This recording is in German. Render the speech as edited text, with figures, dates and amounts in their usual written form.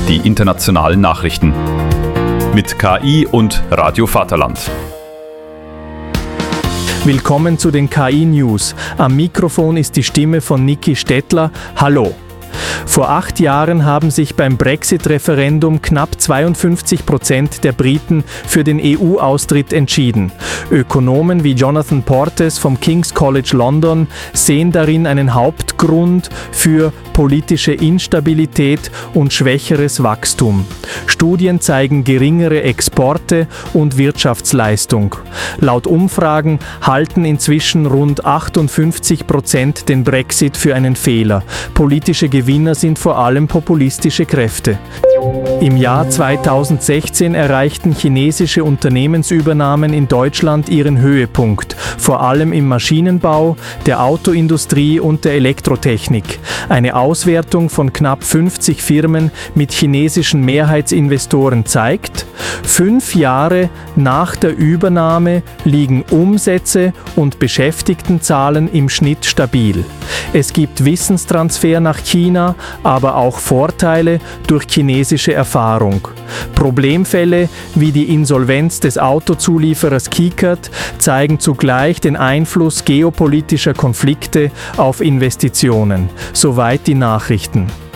die internationalen Nachrichten. Mit KI und Radio Vaterland. Willkommen zu den KI-News. Am Mikrofon ist die Stimme von Niki Stettler. Hallo. Vor 8 Jahren haben sich beim Brexit-Referendum knapp 52% der Briten für den EU-Austritt entschieden. Ökonomen wie Jonathan Portes vom King's College London sehen darin einen Hauptgrund für politische Instabilität und schwächeres Wachstum. Studien zeigen geringere Exporte und Wirtschaftsleistung. Laut Umfragen halten inzwischen rund 58% den Brexit für einen Fehler. Politische Gewinner sind vor allem populistische Kräfte. Im Jahr 2016 erreichten chinesische Unternehmensübernahmen in Deutschland ihren Höhepunkt, vor allem im Maschinenbau, der Autoindustrie und der Elektrotechnik. Eine Auswertung von knapp 50 Firmen mit chinesischen Mehrheitsinvestoren zeigt, 5 Jahre nach der Übernahme liegen Umsätze und Beschäftigtenzahlen im Schnitt stabil. Es gibt Wissenstransfer nach China, aber auch Vorteile durch chinesische Erfahrung. Problemfälle wie die Insolvenz des Autozulieferers Kickert zeigen zugleich den Einfluss geopolitischer Konflikte auf Investitionen. Soweit die Nachrichten.